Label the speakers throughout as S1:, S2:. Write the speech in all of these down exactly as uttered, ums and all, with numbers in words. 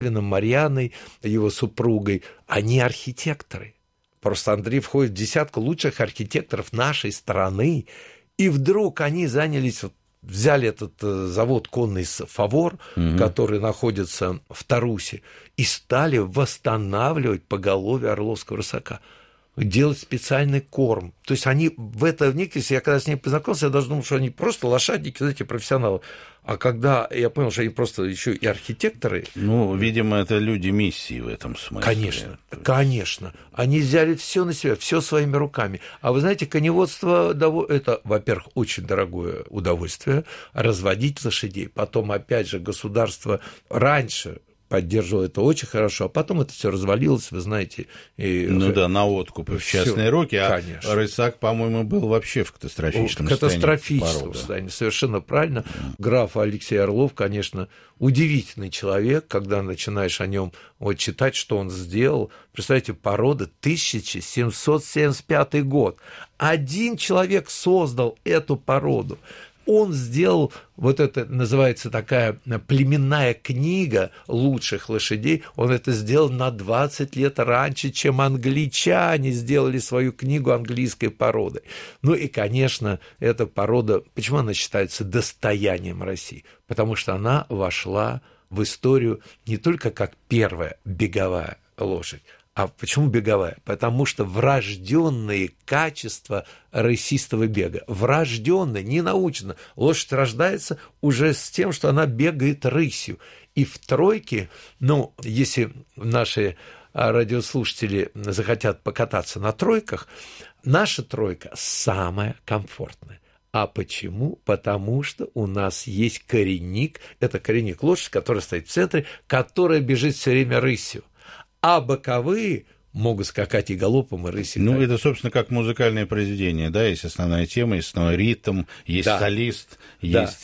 S1: Марьяной, его супругой, они архитекторы. Просто Андрей входит в десятку лучших архитекторов нашей страны, и вдруг они занялись, взяли этот завод конный «Фавор», угу. который находится в Тарусе, и стали восстанавливать поголовье орловского рысака, делать специальный корм. То есть они в это вникли. Я когда с ней познакомился, я даже думал, что они просто лошадники, знаете, профессионалы. А когда я понял, что они просто еще и архитекторы...
S2: Ну, видимо, это люди миссии в этом смысле.
S1: Конечно, конечно. Они взяли все на себя, все своими руками. А вы знаете, коневодство, это, во-первых, очень дорогое удовольствие, разводить лошадей. Потом, опять же, государство раньше... поддерживал это очень хорошо, а потом это все развалилось, вы знаете. И...
S2: Ну да, на откуп в частные
S1: всё,
S2: руки, а
S1: конечно.
S2: Рысак, по-моему, был вообще в катастрофическом
S1: в
S2: состоянии.
S1: Катастрофическом состоянии, совершенно правильно. Mm. Граф Алексей Орлов, конечно, удивительный человек, когда начинаешь о нем вот читать, что он сделал. Представляете, порода тысяча семьсот семьдесят пятый год. Один человек создал эту породу. Он сделал, вот это называется такая племенная книга лучших лошадей, он это сделал на двадцать лет раньше, чем англичане сделали свою книгу английской породы. Ну и, конечно, эта порода, почему она считается достоянием России? Потому что она вошла в историю не только как первая беговая лошадь. А почему беговая? Потому что врожденные качества рысистого бега. Врожденные, не научно. Лошадь рождается уже с тем, что она бегает рысью. И в тройке, ну, если наши радиослушатели захотят покататься на тройках, наша тройка самая комфортная. А почему? Потому что у нас есть коренник, это коренник лошади, который стоит в центре, которая бежит все время рысью. А боковые могут скакать и галопом, и рысью.
S2: Ну, это, собственно, как музыкальное произведение, да, есть основная тема, есть основной ритм, есть да. солист, да. есть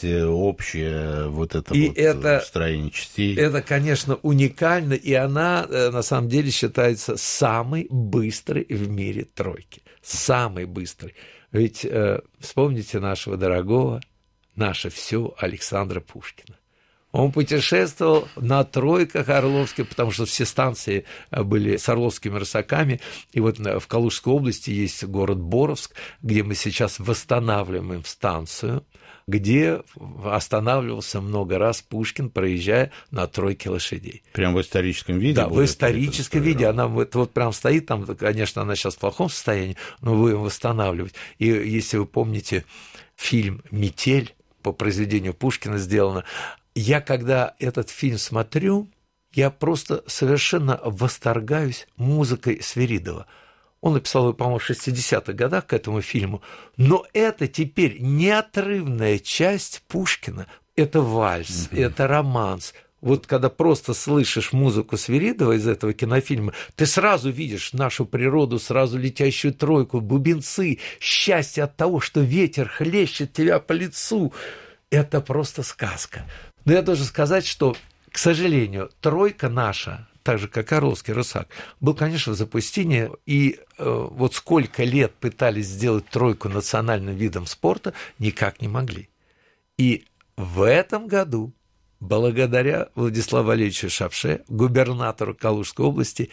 S2: общее вот это
S1: и
S2: вот
S1: это,
S2: строение частей.
S1: Это, конечно, уникально, и она, на самом деле, считается самой быстрой в мире тройки. Самой быстрой. Ведь э, вспомните нашего дорогого, наше все Александра Пушкина. Он путешествовал на тройках орловских, потому что все станции были с орловскими рысаками. И вот в Калужской области есть город Боровск, где мы сейчас восстанавливаем станцию, где останавливался много раз Пушкин, проезжая на тройке лошадей.
S2: Прям в историческом виде?
S1: Да, в историческом виде. Она вот, вот прям стоит там, конечно, она сейчас в плохом состоянии, но будем восстанавливать. И если вы помните фильм «Метель», по произведению Пушкина сделано, я, когда этот фильм смотрю, я просто совершенно восторгаюсь музыкой Свиридова. Он написал его, по-моему, в шестидесятых годах к этому фильму, но это теперь неотрывная часть Пушкина. Это вальс, mm-hmm. это романс. Вот когда просто слышишь музыку Свиридова из этого кинофильма, ты сразу видишь нашу природу, сразу летящую тройку, бубенцы, счастье от того, что ветер хлещет тебя по лицу. Это просто сказка. Но я должен сказать, что, к сожалению, тройка наша, так же, как орловский рысак, был, конечно, в запустении, и э, вот сколько лет пытались сделать тройку национальным видом спорта, никак не могли. И в этом году, благодаря Владиславу Валерьевичу Шапше, губернатору Калужской области,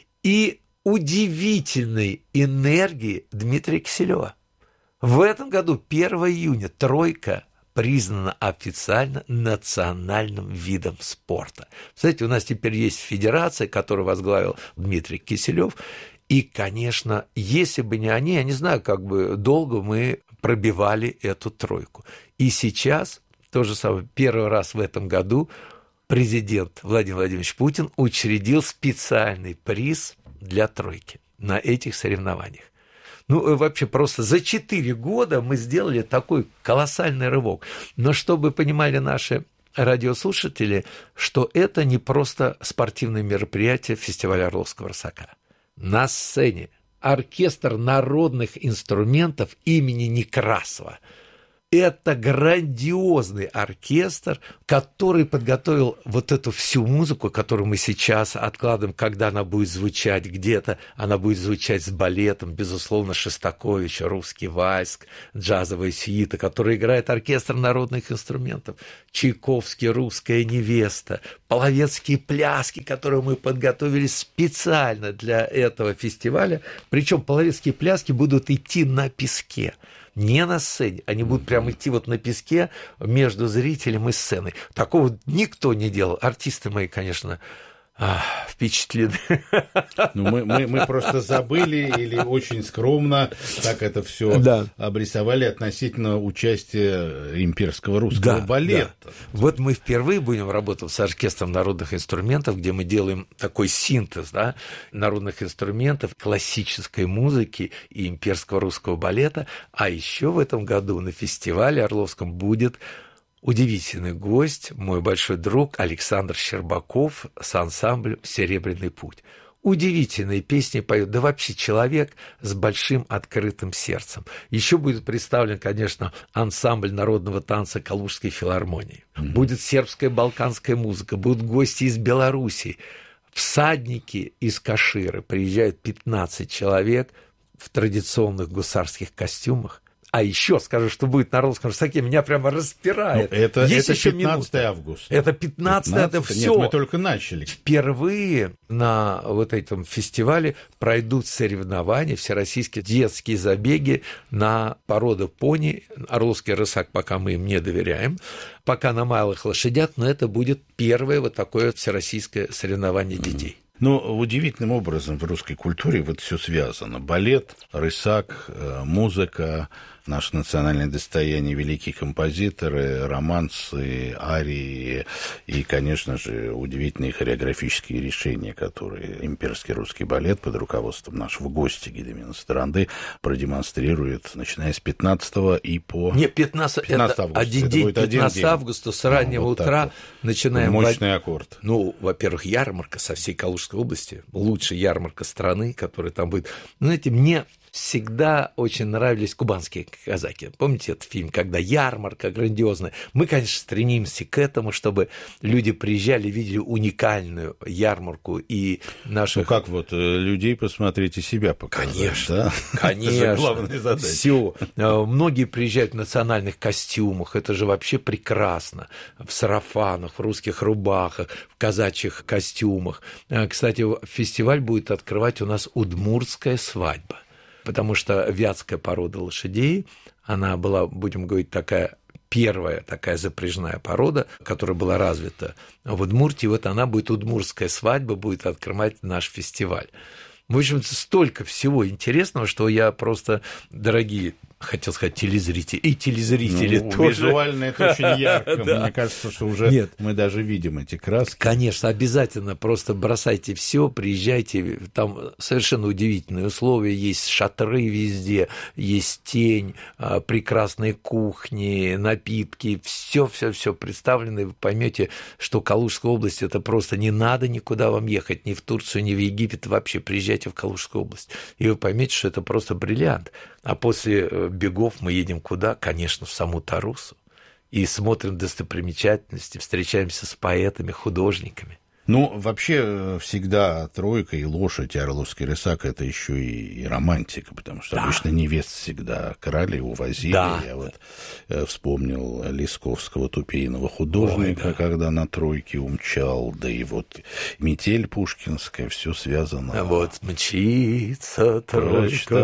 S1: и удивительной энергии Дмитрия Киселева, в этом году, первого июня, тройка признана официально национальным видом спорта. Знаете, у нас теперь есть федерация, которую возглавил Дмитрий Киселев. И, конечно, если бы не они, я не знаю, как бы долго мы пробивали эту тройку. И сейчас, то же самое, первый раз в этом году президент Владимир Владимирович Путин учредил специальный приз для тройки на этих соревнованиях. Ну, вообще просто за четыре года мы сделали такой колоссальный рывок. Но чтобы понимали наши радиослушатели, что это не просто спортивное мероприятие фестиваля Орловского рысака. На сцене оркестр народных инструментов имени Некрасова. Это грандиозный оркестр, который подготовил вот эту всю музыку, которую мы сейчас откладываем, когда она будет звучать где-то. Она будет звучать с балетом, безусловно, Шостаковича, русский вальс, джазовая сюита, которую играет оркестр народных инструментов, Чайковский, русская невеста, половецкие пляски, которые мы подготовили специально для этого фестиваля. Причем половецкие пляски будут идти на песке. Не на сцене, они будут прямо идти вот на песке между зрителем и сценой. Такого никто не делал. Артисты мои, конечно, впечатлены.
S2: Ну, мы, мы, мы просто забыли или очень скромно так это все да. обрисовали относительно участия имперского русского да, балета.
S1: Да. Вот мы впервые будем работать с оркестром народных инструментов, где мы делаем такой синтез да, народных инструментов, классической музыки и имперского русского балета. А еще в этом году на фестивале Орловском будет удивительный гость, мой большой друг Александр Щербаков с ансамблем «Серебряный путь». Удивительные песни поет, да вообще человек с большим открытым сердцем. Еще будет представлен, конечно, ансамбль народного танца Калужской филармонии. Mm-hmm. Будет сербская балканская музыка, будут гости из Белоруссии, всадники из Каширы. Приезжают пятнадцать человек в традиционных гусарских костюмах. А еще скажу, что будет на Орловском русаке, меня прямо распирает.
S2: Ну, это, Есть это пятнадцатое августа.
S1: Это пятнадцатое, это все.
S2: Нет, мы только начали.
S1: Впервые на вот этом фестивале пройдут соревнования, всероссийские детские забеги на породу пони. Орловский рысак пока мы им не доверяем, пока на малых лошадях, но это будет первое вот такое всероссийское соревнование детей.
S2: Но удивительным образом в русской культуре вот все связано. Балет, рысак, музыка, наше национальное достояние, великие композиторы, романсы, арии и, конечно же, удивительные хореографические решения, которые имперский русский балет под руководством нашего гостя Гедемина Старанды продемонстрирует, начиная с пятнадцатого и по...
S1: Не, пятнадцатого, пятнадцатого это один день, пятнадцатого августа с раннего ну, вот утра вот. Начинаем...
S2: Мощный
S1: в...
S2: аккорд.
S1: Ну, во-первых, ярмарка со всей Калужской области, лучшая ярмарка страны, которая там будет. Знаете, мне всегда очень нравились кубанские казаки. Помните этот фильм, когда ярмарка грандиозная? Мы, конечно, стремимся к этому, чтобы люди приезжали, видели уникальную ярмарку и наших...
S2: Ну как вот, людей посмотреть и себя показать.
S1: Конечно,
S2: да?
S1: конечно.
S2: Это же главная задача.
S1: Все. Многие приезжают в национальных костюмах, это же вообще прекрасно. В сарафанах, в русских рубахах, в казачьих костюмах. Кстати, фестиваль будет открывать у нас удмуртская свадьба. Потому что вятская порода лошадей, она была, будем говорить, такая первая такая запряжная порода, которая была развита в Удмуртии. Вот она будет, удмуртская свадьба, будет открывать наш фестиваль. В общем, столько всего интересного, что я просто, дорогие, хотел сказать, телезрители, и телезрители ну, тоже.
S2: Визуально это очень ярко. да. Мне кажется, что уже Нет. мы даже видим эти краски.
S1: Конечно, обязательно просто бросайте все, приезжайте. Там совершенно удивительные условия. Есть шатры везде, есть тень, прекрасные кухни, напитки. Все-все-все представлено. И вы поймете, что Калужская область – это просто не надо никуда вам ехать, ни в Турцию, ни в Египет. Вообще приезжайте в Калужскую область. И вы поймете, что это просто бриллиант. А после бегов мы едем куда? Конечно, в саму Тарусу. И смотрим достопримечательности, встречаемся с поэтами, художниками.
S2: Ну, вообще, всегда тройка и лошадь, и орловский рысак – это еще и, и романтика, потому что да. обычно невест всегда крали, увозили. Да. Я вот э, вспомнил Лисковского тупейного художника, Ой, да. когда на тройке умчал, да и вот метель пушкинская, все связано.
S1: А вот мчится тройка.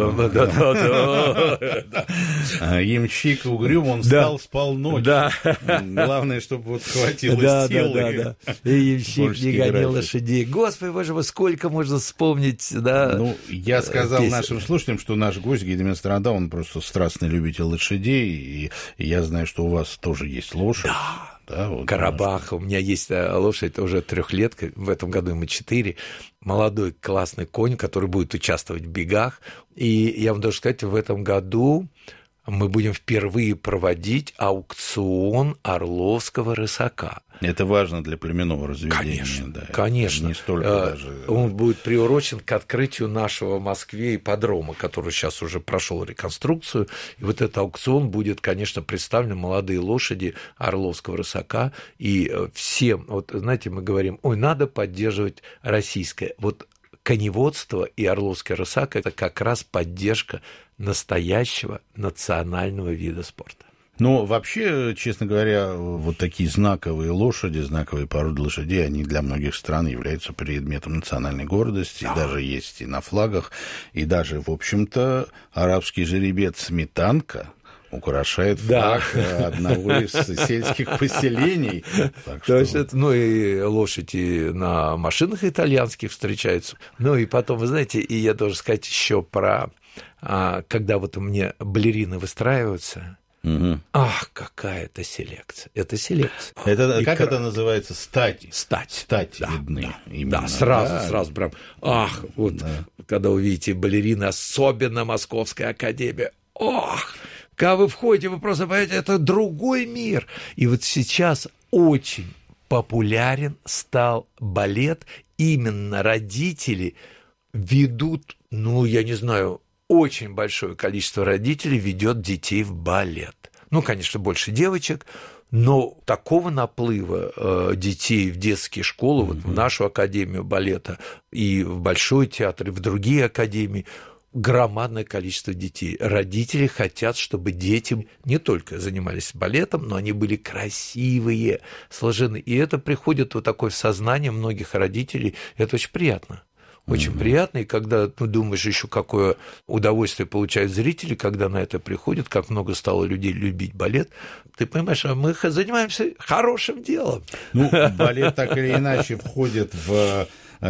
S2: Ямщик угрюм, он встал, спал ночь. Главное, чтобы вот хватило силы.
S1: И ямщик не гонял лошадей. Господи, боже мой, сколько можно вспомнить, да?
S2: Ну, я сказал песен. Нашим слушателям, что наш гость Гедемин Старанда, он просто страстный любитель лошадей, и я знаю, что у вас тоже есть лошадь.
S1: Да.
S2: Да, вот,
S1: Карабах, у меня есть лошадь уже трехлетка, в этом году ему четыре, молодой классный конь, который будет участвовать в бегах, и я вам должен сказать, в этом году мы будем впервые проводить аукцион орловского рысака.
S2: Это важно для племенного разведения.
S1: Конечно,
S2: да,
S1: конечно.
S2: Не столько даже...
S1: Он будет приурочен к открытию нашего в Москве ипподрома, который сейчас уже прошел реконструкцию. И вот этот аукцион будет, конечно, представлен молодые лошади орловского рысака. И всем, вот знаете, мы говорим, ой, надо поддерживать российское. Вот коневодство и орловский рысак – это как раз поддержка настоящего национального вида спорта.
S2: Но вообще, честно говоря, вот такие знаковые лошади, знаковые породы лошадей, они для многих стран являются предметом национальной гордости, да. Даже есть и на флагах, и даже, в общем-то, арабский жеребец «Сметанка» украшает флаг да. одного из сельских поселений. Так
S1: что... То есть это, ну и лошади на машинах итальянских встречаются. Ну и потом, вы знаете, и я должен сказать еще про, когда вот у меня балерины выстраиваются. Угу. Ах, какая это селекция. Это селекция.
S2: Это,
S1: и
S2: как
S1: кра...
S2: это называется? Стати.
S1: Стать.
S2: Стати
S1: да,
S2: видны.
S1: Да, да, сразу,
S2: да.
S1: сразу прям. Ах, вот, да. Когда увидите балерины, особенно Московская академия. Ох, когда вы входите, вы просто понимаете, это другой мир. И вот сейчас очень популярен стал балет. Именно родители ведут, ну, я не знаю, очень большое количество родителей ведет детей в балет. Ну, конечно, больше девочек, но такого наплыва э, детей в детские школы, mm-hmm. вот в нашу академию балета и в Большой театр, и в другие академии, громадное количество детей. Родители хотят, чтобы дети не только занимались балетом, но они были красивые, сложены. И это приходит вот такое в сознание многих родителей. Это очень приятно. Очень mm-hmm. приятно, и когда ты думаешь еще, какое удовольствие получают зрители, когда на это приходят, как много стало людей любить балет, ты понимаешь, а мы занимаемся хорошим делом.
S2: Ну, балет так или иначе входит в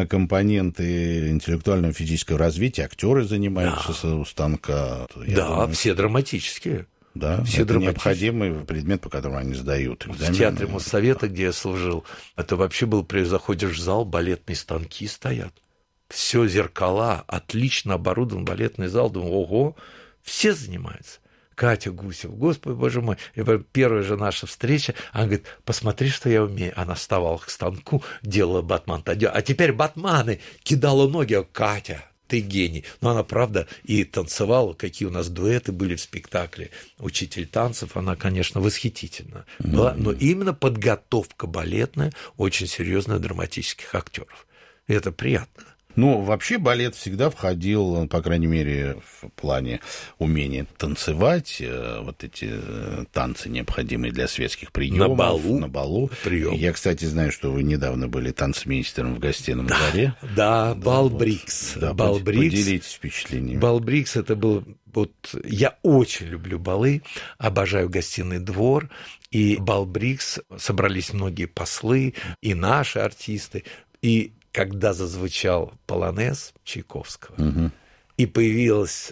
S2: компоненты интеллектуального физического развития, актеры занимаются да. у станка.
S1: Да, думаю, все драматические.
S2: Да,
S1: все
S2: это необходимый предмет, по которому они сдают экзамены.
S1: В театре Моссовета, где я служил, это вообще был, заходишь в зал, балетные станки стоят. Все зеркала, отлично оборудован балетный зал. Думаю, ого, все занимаются. Катя Гусева, господи, боже мой. И первая же наша встреча, она говорит, посмотри, что я умею. Она вставала к станку, делала батман. А теперь батманы, кидала ноги. Катя, ты гений. Но она, правда, и танцевала, какие у нас дуэты были в спектакле. Учитель танцев, она, конечно, восхитительна была. Но именно подготовка балетная очень серьезная драматических актеров. И это приятно.
S2: Ну, вообще балет всегда входил, по крайней мере, в плане умения танцевать, вот эти танцы, необходимые для светских приемов.
S1: На балу.
S2: На балу.
S1: Прием.
S2: Я, кстати, знаю, что вы недавно были танцмейстером в Гостином
S1: да,
S2: дворе.
S1: Да, да, бал Брикс.
S2: Да,
S1: бал Брикс.
S2: Поделитесь впечатлениями.
S1: Бал Брикс, это был... Вот я очень люблю балы, обожаю Гостиный двор, и бал Брикс, собрались многие послы, и наши артисты, и когда зазвучал полонез Чайковского, угу. и появилось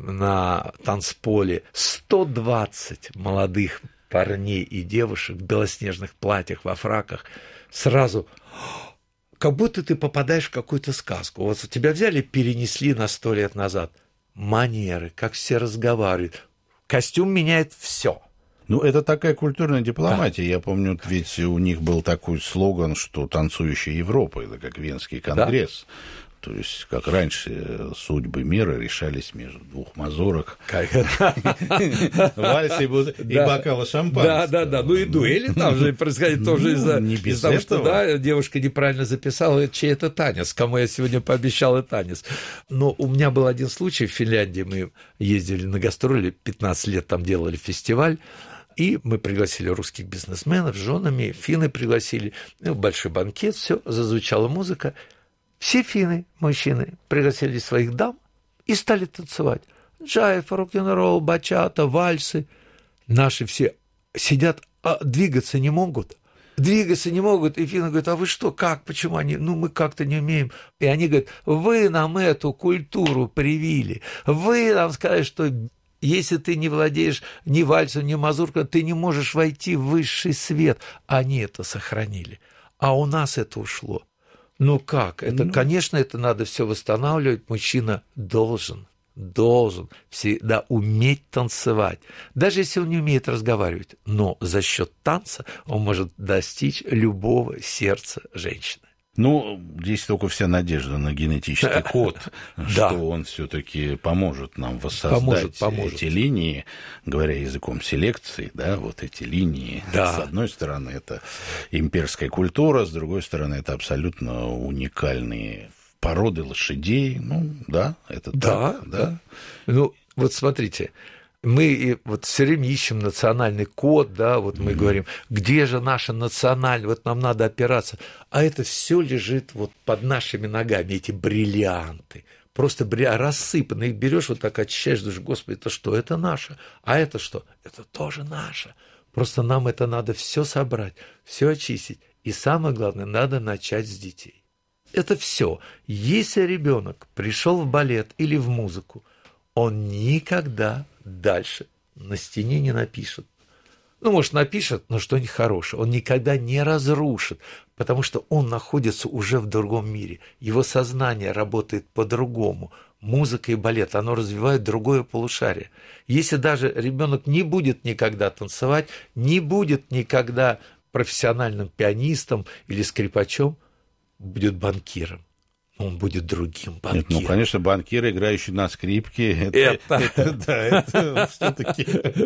S1: на танцполе сто двадцать молодых парней и девушек в белоснежных платьях, во фраках, сразу как будто ты попадаешь в какую-то сказку. Вот тебя взяли, перенесли на сто лет назад. Манеры, как все разговаривают. Костюм меняет все.
S2: Ну, это такая культурная дипломатия. Да. Я помню, ведь у них был такой слоган, что танцующая Европа, это как Венский конгресс. Да. То есть, как раньше, судьбы мира решались между двух мазурок. Вальс и бокала шампанского. Да,
S1: да, да. Ну и дуэли там же происходят тоже из-за того, что да, девушка неправильно записала, чей это танец, кому я сегодня пообещал танец. Но у меня был один случай в Финляндии. Мы ездили на гастроли, пятнадцать лет там делали фестиваль. И мы пригласили русских бизнесменов с женами, финны пригласили, ну, большой банкет, все, зазвучала музыка. Все финны, мужчины, пригласили своих дам и стали танцевать. Джайв, рок-н-ролл, бачата, вальсы. Наши все сидят, а двигаться не могут. Двигаться не могут. И финны говорят, а вы что, как, почему они? Ну, мы как-то не умеем. И они говорят, вы нам эту культуру привили. Вы нам сказали, что... Если ты не владеешь ни вальсом, ни мазуркой, ты не можешь войти в высший свет. Они это сохранили. А у нас это ушло. Ну как? Это, ну... конечно, это надо все восстанавливать. Мужчина должен, должен всегда уметь танцевать. Даже если он не умеет разговаривать, но за счет танца он может достичь любого сердца женщины.
S2: Ну, здесь только вся надежда на генетический код, что он все-таки поможет нам воссоздать эти линии, говоря языком селекции, да, вот эти линии. С одной стороны, это имперская культура, с другой стороны, это абсолютно уникальные породы лошадей. Ну, да, это так.
S1: Да, ну, вот смотрите. Мы вот все время ищем национальный код, да, вот мы mm-hmm. говорим, где же наша национальная, вот нам надо опираться, а это все лежит вот под нашими ногами, эти бриллианты, просто бриллианты, рассыпанные, их берешь вот так, очищаешь, думаешь, Господи, это что, это наше, а это что, это тоже наше, просто нам это надо все собрать, все очистить, и самое главное, надо начать с детей. Это все. Если ребенок пришел в балет или в музыку, он никогда дальше на стене не напишет. Ну, может, напишет, но что-нибудь хорошее. Он никогда не разрушит, потому что он находится уже в другом мире. Его сознание работает по-другому. Музыка и балет, оно развивает другое полушарие. Если даже ребенок не будет никогда танцевать, не будет никогда профессиональным пианистом или скрипачом, будет банкиром. Он будет другим банкиром.
S2: Нет, ну, конечно, банкир, играющий на скрипке, это, это... это да, это все-таки.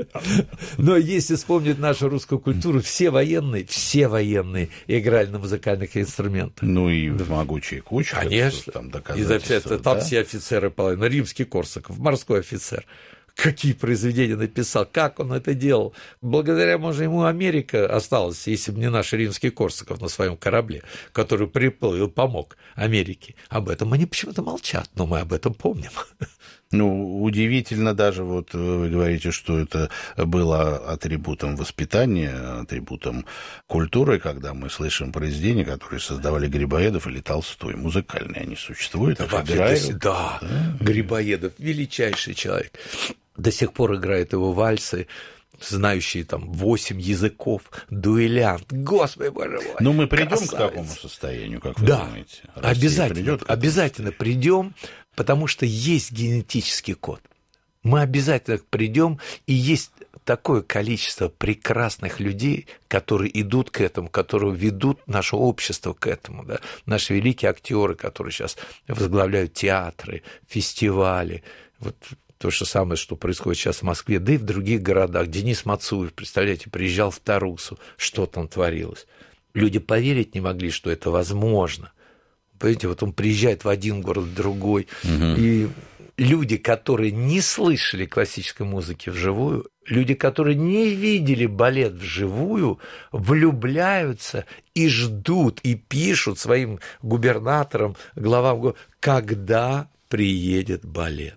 S1: Но если вспомнить нашу русскую культуру, все военные, все военные играли на музыкальных инструментах.
S2: Ну и в «Могучей куче».
S1: Конечно. Там, доказательства, там да? Все офицеры половина. Римский Корсаков, морской офицер. Какие произведения написал, как он это делал. Благодаря, может, ему Америка осталась, если бы не наш римский Корсаков на своем корабле, который приплыл и помог Америке. Об этом они почему-то молчат, но мы об этом помним.
S2: Ну, удивительно даже, вот вы говорите, что это было атрибутом воспитания, атрибутом культуры, когда мы слышим произведения, которые создавали Грибоедов или Толстой. Музыкальные они существуют,
S1: да,
S2: их играют.
S1: Да, да, Грибоедов – величайший человек. До сих пор играет его вальсы, знающие там восемь языков, дуэлянт. Господи, боже мой.
S2: Но мы придем к такому состоянию, как вы
S1: да,
S2: думаете?
S1: Россия обязательно, обязательно придем, потому что есть генетический код. Мы обязательно придем, и есть такое количество прекрасных людей, которые идут к этому, которые ведут наше общество к этому. Да? Наши великие актеры, которые сейчас возглавляют театры, фестивали. Вот то же самое, что происходит сейчас в Москве, да и в других городах. Денис Мацуев, представляете, приезжал в Тарусу, что там творилось. Люди поверить не могли, что это возможно. Понимаете, вот он приезжает в один город, в другой, угу. и люди, которые не слышали классической музыки вживую, люди, которые не видели балет вживую, влюбляются и ждут, и пишут своим губернаторам, главам, когда приедет балет.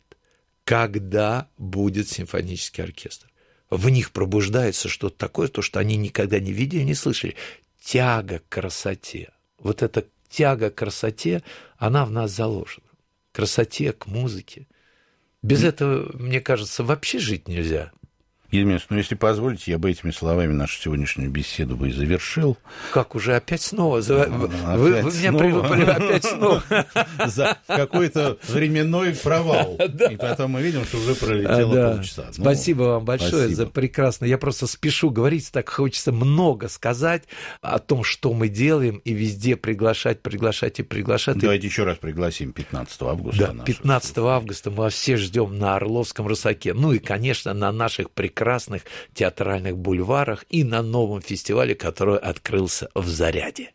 S1: Когда будет симфонический оркестр. В них пробуждается что-то такое, то, что они никогда не видели, не слышали. Тяга к красоте. Вот эта тяга к красоте, она в нас заложена. К красоте, к музыке. Без mm. этого, мне кажется, вообще жить нельзя.
S2: Евгений, ну, если позволите, я бы этими словами нашу сегодняшнюю беседу бы и завершил.
S1: Как уже опять снова? Опять вы, вы меня прилупали опять снова.
S2: За какой-то временной провал. И потом мы видим, что уже пролетело полчаса.
S1: Спасибо вам большое за прекрасно. Я просто спешу говорить, так хочется много сказать о том, что мы делаем, и везде приглашать, приглашать и приглашать.
S2: Давайте еще раз пригласим пятнадцатого августа.
S1: Да, пятнадцатого августа мы вас все ждем на Орловском рысаке. Ну и, конечно, на наших прекрасных прекрасных театральных бульварах и на новом фестивале, который открылся в Заряде.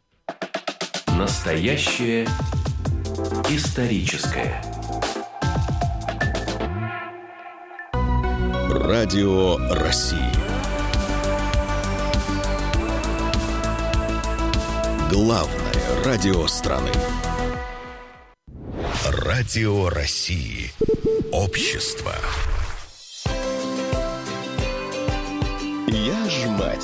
S3: Настоящее историческое. Радио России. Главное радио страны. Радио России. Общество. Я ж мать.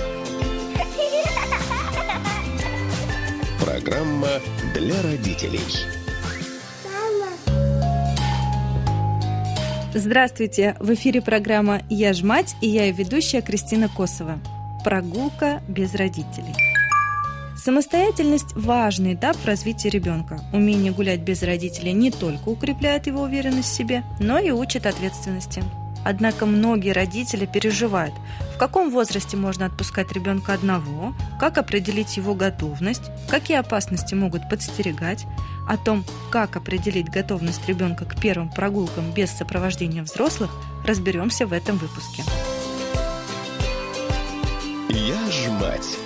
S3: Программа для родителей.
S4: Здравствуйте! В эфире программа «Я ж мать» и я ее ведущая Кристина Косова. Прогулка без родителей. Самостоятельность – важный этап в развитии ребенка. Умение гулять без родителей не только укрепляет его уверенность в себе, но и учит ответственности. Однако многие родители переживают, в каком возрасте можно отпускать ребенка одного, как определить его готовность, какие опасности могут подстерегать. О том, как определить готовность ребенка к первым прогулкам без сопровождения взрослых, разберемся в этом выпуске.
S3: Я ж мать.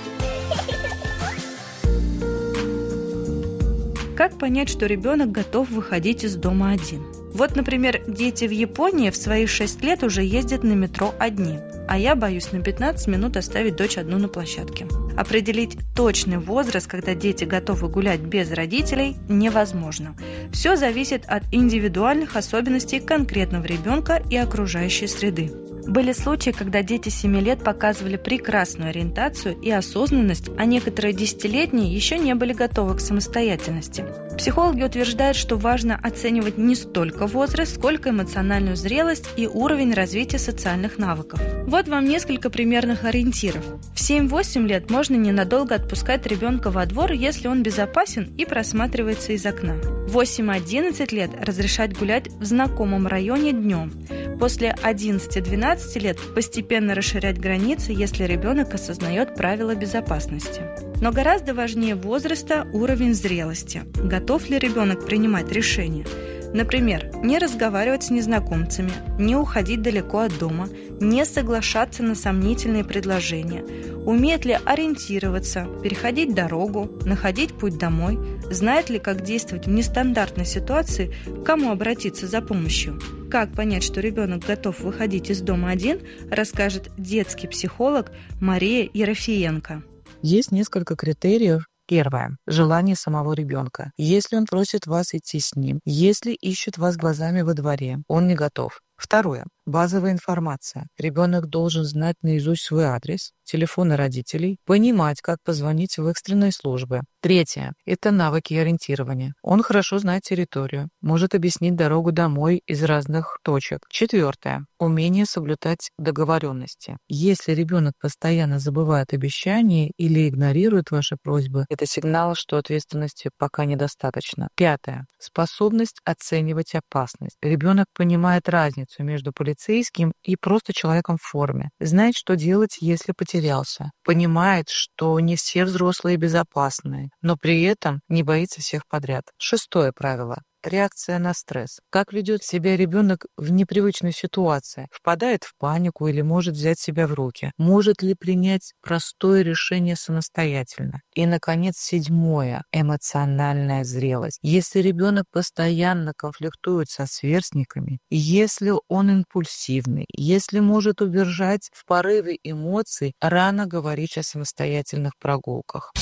S4: Как понять, что ребенок готов выходить из дома один? Вот, например, дети в Японии в свои шесть лет уже ездят на метро одни, а я боюсь на пятнадцать минут оставить дочь одну на площадке. Определить точный возраст, когда дети готовы гулять без родителей, невозможно. Все зависит от индивидуальных особенностей конкретного ребенка и окружающей среды. Были случаи, когда дети семи лет показывали прекрасную ориентацию и осознанность, а некоторые десятилетние еще не были готовы к самостоятельности. Психологи утверждают, что важно оценивать не столько возраст, сколько эмоциональную зрелость и уровень развития социальных навыков. Вот вам несколько примерных ориентиров. В семь-восемь лет можно ненадолго отпускать ребенка во двор, если он безопасен и просматривается из окна. В восемь-одиннадцать лет разрешать гулять в знакомом районе днем. После одиннадцати-двенадцати лет постепенно расширять границы, если ребенок осознает правила безопасности. Но гораздо важнее возраста уровень зрелости. Готов ли ребенок принимать решения? Например, не разговаривать с незнакомцами, не уходить далеко от дома, не соглашаться на сомнительные предложения, умеет ли ориентироваться, переходить дорогу, находить путь домой, знает ли, как действовать в нестандартной ситуации, к кому обратиться за помощью. Как понять, что ребенок готов выходить из дома один, расскажет детский психолог Мария Ерофеенко.
S5: Есть несколько критериев. Первое. Желание самого ребенка. Если он просит вас идти с ним, если ищет вас глазами во дворе, он не готов. Второе. Базовая информация. Ребенок должен знать наизусть свой адрес, телефоны родителей, понимать, как позвонить в экстренные службы. Третье. Это навыки ориентирования. Он хорошо знает территорию, может объяснить дорогу домой из разных точек. Четвертое. Умение соблюдать договоренности. Если ребенок постоянно забывает обещания или игнорирует ваши просьбы, это сигнал, что ответственности пока недостаточно. Пятое. Способность оценивать опасность. Ребенок понимает разницу между полицейским и просто человеком в форме. Знает, что делать, если потерялся. Понимает, что не все взрослые безопасны, но при этом не боится всех подряд. Шестое правило. Реакция на стресс. Как ведет себя ребенок в непривычной ситуации? Впадает в панику или может взять себя в руки? Может ли принять простое решение самостоятельно? И, наконец, седьмое. Эмоциональная зрелость. Если ребенок постоянно конфликтует со сверстниками, если он импульсивный, если может удержать в порыве эмоций, рано говорить о самостоятельных прогулках.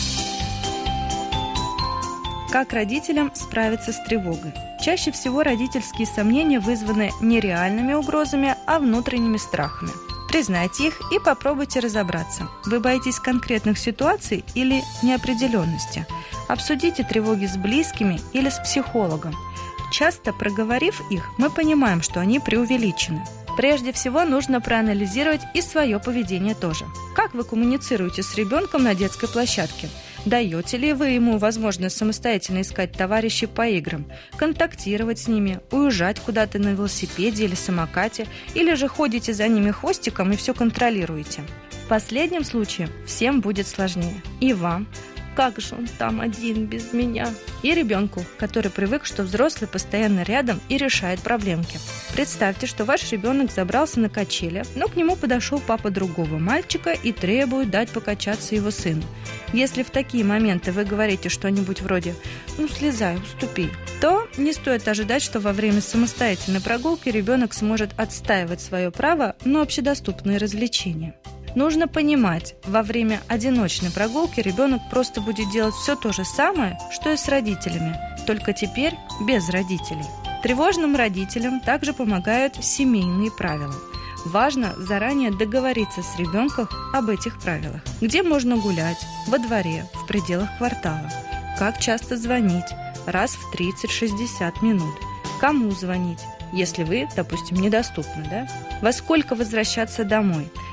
S4: Как родителям справиться с тревогой? Чаще всего родительские сомнения вызваны не реальными угрозами, а внутренними страхами. Признайте их и попробуйте разобраться. Вы боитесь конкретных ситуаций или неопределенности? Обсудите тревоги с близкими или с психологом. Часто проговорив их, мы понимаем, что они преувеличены. Прежде всего нужно проанализировать и свое поведение тоже. Как вы коммуницируете с ребенком на детской площадке? Даете ли вы ему возможность самостоятельно искать товарищей по играм, контактировать с ними, уезжать куда-то на велосипеде или самокате, или же ходите за ними хвостиком и все контролируете? В последнем случае всем будет сложнее. И вам. Как же он там один без меня? И ребенку, который привык, что взрослый постоянно рядом и решает проблемки. Представьте, что ваш ребенок забрался на качели, но к нему подошел папа другого мальчика и требует дать покачаться его сыну. Если в такие моменты вы говорите что-нибудь вроде «ну слезай, уступи», то не стоит ожидать, что во время самостоятельной прогулки ребенок сможет отстаивать свое право на общедоступные развлечения. Нужно понимать, во время одиночной прогулки ребенок просто будет делать все то же самое, что и с родителями, только теперь без родителей. Тревожным родителям также помогают семейные правила. Важно заранее договориться с ребенком об этих правилах. Где можно гулять, во дворе, в пределах квартала. Как часто звонить, раз в тридцать-шестьдесят минут. Кому звонить, если вы, допустим, недоступны, да? Во сколько возвращаться домой?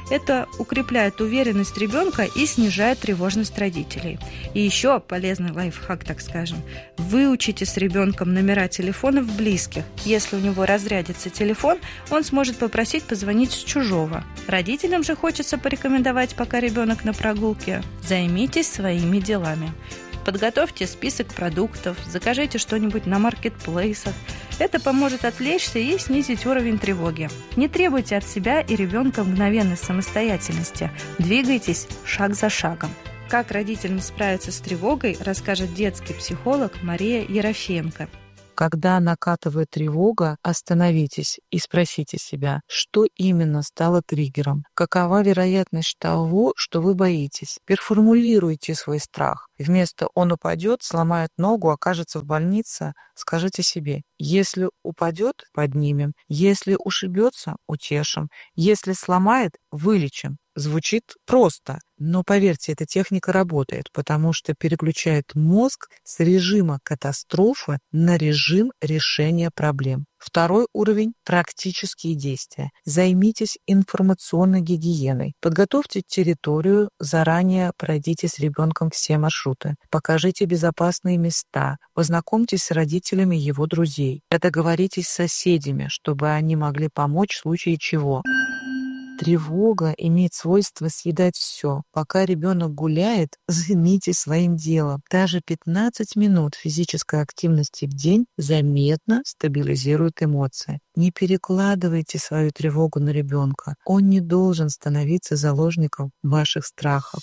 S4: Это укрепляет уверенность ребенка и снижает тревожность родителей. И еще полезный лайфхак, так скажем. Выучите с ребенком номера телефонов близких. Если у него разрядится телефон, он сможет попросить позвонить с чужого. Родителям же хочется порекомендовать, пока ребенок на прогулке: займитесь своими делами. Подготовьте список продуктов, закажите что-нибудь на маркетплейсах. Это поможет отвлечься и снизить уровень тревоги. Не требуйте от себя и ребенка мгновенной самостоятельности. Двигайтесь шаг за шагом. Как родителям справиться с тревогой, расскажет детский психолог Мария Ерофеенко.
S5: Когда накатывает тревога, остановитесь и спросите себя, что именно стало триггером, какова вероятность того, что вы боитесь. Переформулируйте свой страх. Вместо «он упадет, сломает ногу, окажется в больнице», скажите себе: если упадет, поднимем, если ушибется, утешим, если сломает, вылечим. Звучит просто, но поверьте, эта техника работает, потому что переключает мозг с режима катастрофы на режим решения проблем. Второй уровень – практические действия. Займитесь информационной гигиеной. Подготовьте территорию, заранее пройдите с ребенком все маршруты. Покажите безопасные места. Познакомьтесь с родителями его друзей. Договоритесь с соседями, чтобы они могли помочь в случае чего. Тревога имеет свойство съедать все. Пока ребенок гуляет, займитесь своим делом. Даже пятнадцать минут физической активности в день заметно стабилизируют эмоции. Не перекладывайте свою тревогу на ребенка. Он не должен становиться заложником ваших страхов.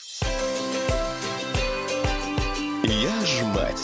S3: Я ж мать.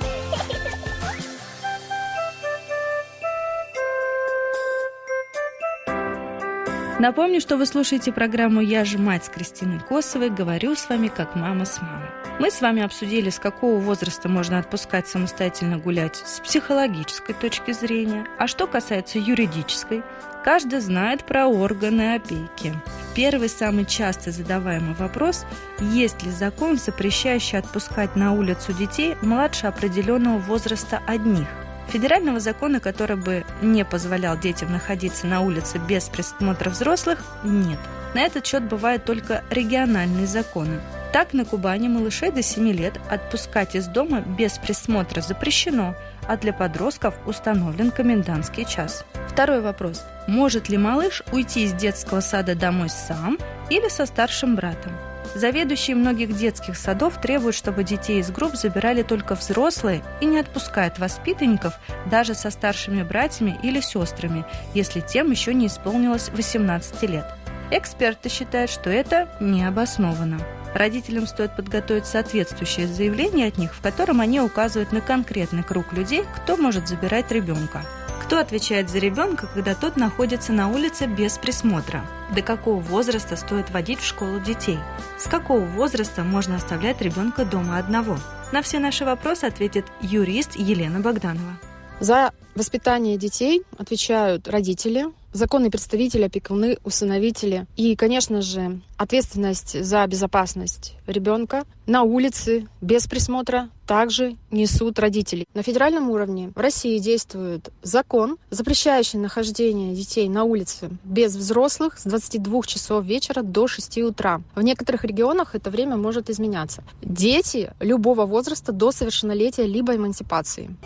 S4: Напомню, что вы слушаете программу «Я же мать» с Кристиной Косовой. Говорю с вами как мама с мамой. Мы с вами обсудили, с какого возраста можно отпускать самостоятельно гулять с психологической точки зрения. А что касается юридической, каждый знает про органы опеки. Первый самый часто задаваемый вопрос – есть ли закон, запрещающий отпускать на улицу детей младше определенного возраста одних? Федерального закона, который бы не позволял детям находиться на улице без присмотра взрослых, нет. На этот счет бывают только региональные законы. Так, на Кубани малышей до семи лет отпускать из дома без присмотра запрещено, а для подростков установлен комендантский час. Второй вопрос. Может ли малыш уйти из детского сада домой сам или со старшим братом? Заведующие многих детских садов требуют, чтобы детей из групп забирали только взрослые и не отпускают воспитанников даже со старшими братьями или сестрами, если тем еще не исполнилось восемнадцать лет. Эксперты считают, что это необоснованно. Родителям стоит подготовить соответствующее заявление от них, в котором они указывают на конкретный круг людей, кто может забирать ребенка. Кто отвечает за ребенка, когда тот находится на улице без присмотра? До какого возраста стоит водить в школу детей? С какого возраста можно оставлять ребенка дома одного? На все наши вопросы ответит юрист Елена Богданова.
S6: За воспитание детей отвечают родители, законные представители, опекуны, усыновители. И, конечно же, ответственность за безопасность ребенка на улице без присмотра также несут родители. На федеральном уровне в России действует закон, запрещающий нахождение детей на улице без взрослых с двадцати двух часов вечера до шести утра. В некоторых регионах это время может изменяться. Дети любого возраста до совершеннолетия либо эмансипации.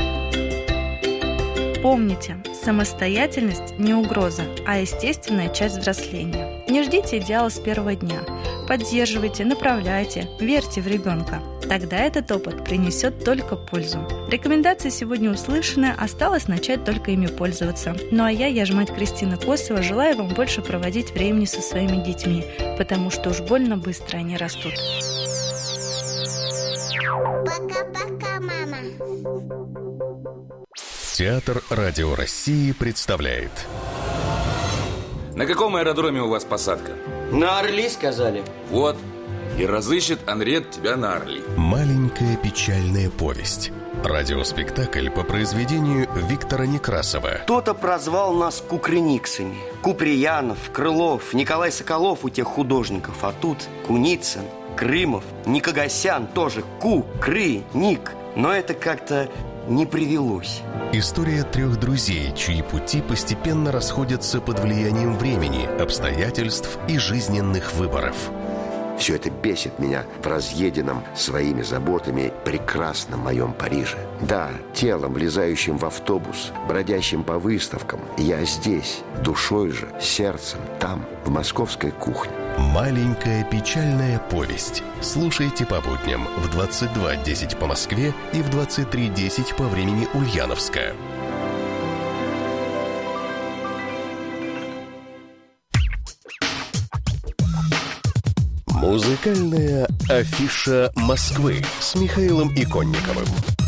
S4: Помните, самостоятельность не угроза, а естественная часть взросления. Не ждите идеала с первого дня. Поддерживайте, направляйте, верьте в ребенка. Тогда этот опыт принесет только пользу. Рекомендации сегодня услышаны, осталось начать только ими пользоваться. Ну а я, я ж мать Кристина Косова, желаю вам больше проводить времени со своими детьми, потому что уж больно быстро они растут.
S7: Пока-пока, мама.
S3: Театр Радио России представляет.
S8: На каком аэродроме у вас посадка?
S9: На Орли, сказали.
S8: Вот. И разыщет Анрет тебя на Орли.
S3: Маленькая печальная повесть. Радиоспектакль по произведению Виктора Некрасова.
S9: Кто-то прозвал нас кукрыниксами. Куприянов, Крылов, Николай Соколов у тех художников. А тут Куницын, Крымов, Никогасян тоже. Ку, Кры, Ник. Но это как-то не привелось.
S3: История трех друзей, чьи пути постепенно расходятся под влиянием времени, обстоятельств и жизненных выборов.
S10: Все это бесит меня в разъеденном своими заботами прекрасном моем Париже. Да, телом, влезающим в автобус, бродящим по выставкам, я здесь, душой же, сердцем, там, в московской кухне.
S3: Маленькая печальная повесть. Слушайте по будням в двадцать два десять по Москве и в двадцать три десять по времени Ульяновска. Музыкальная афиша Москвы с Михаилом Иконниковым.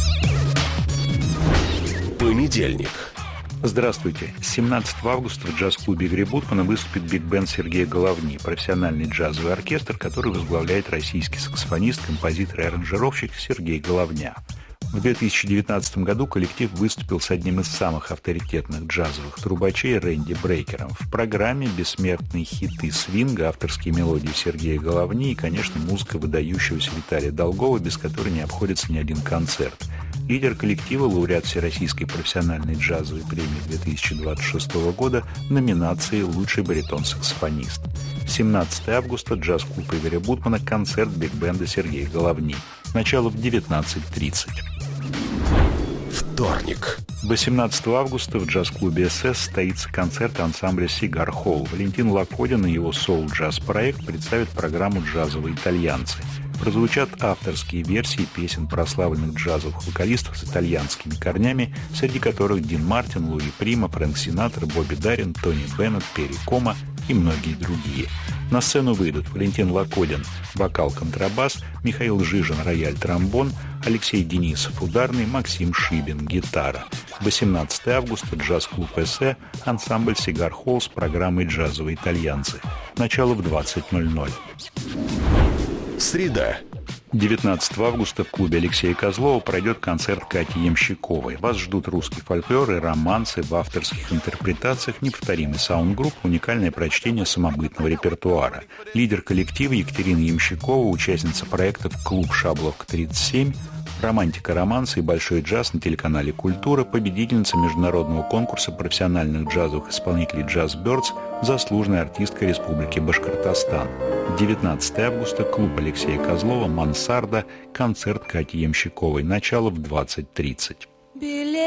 S3: Понедельник.
S11: Здравствуйте. семнадцатого августа в джаз-клубе Игоря Бутмана выступит биг-бенд Сергея Головни, профессиональный джазовый оркестр, который возглавляет российский саксофонист, композитор и аранжировщик Сергей Головня. В две тысячи девятнадцатом году коллектив выступил с одним из самых авторитетных джазовых трубачей Рэнди Брейкером. В программе бессмертные хиты свинга, авторские мелодии Сергея Головни и, конечно, музыка выдающегося Виталия Долгова, без которой не обходится ни один концерт. Лидер коллектива, лауреат Всероссийской профессиональной джазовой премии две тысячи двадцать шестого года, номинации «Лучший баритон-саксофонист». семнадцатого августа, джаз-клуб Игоря Бутмана, концерт биг-бенда Сергея Головни. Начало в девятнадцать тридцать.
S3: Вторник.
S11: восемнадцатого августа в джаз-клубе СС состоится концерт ансамбля «Сигар Холл». Валентин Лакодин и его соул-джаз-проект представят программу «Джазовые итальянцы». Прозвучат авторские версии песен прославленных джазовых вокалистов с итальянскими корнями, среди которых Дин Мартин, Луи Прима, Фрэнк Синатра, Бобби Даррин, Тони Беннет, Перри Кома и многие другие. На сцену выйдут Валентин Лакодин, вокал-контрабас, Михаил Жижин, рояль-тромбон, Алексей Денисов, ударный, Максим Шибин, гитара. восемнадцатого августа, джаз-клуб «Эссе», ансамбль «Сигар Холл» с программой «Джазовые итальянцы». Начало в двадцать ноль ноль.
S3: Среда.
S11: девятнадцатого августа в клубе Алексея Козлова пройдет концерт Кати Ямщиковой. Вас ждут русский фольклор и романсы в авторских интерпретациях, неповторимый саунд-групп, уникальное прочтение самобытного репертуара. Лидер коллектива Екатерина Ямщикова, участница проектов «Клуб Шабловка тридцать семь», «Романтика романса» и «Большой джаз» на телеканале «Культура», победительница международного конкурса профессиональных джазовых исполнителей «Джаз Бёрдс», заслуженная артистка Республики Башкортостан. девятнадцатого августа, клуб Алексея Козлова, «Мансарда», концерт Кати Ямщиковой. Начало в двадцать тридцать.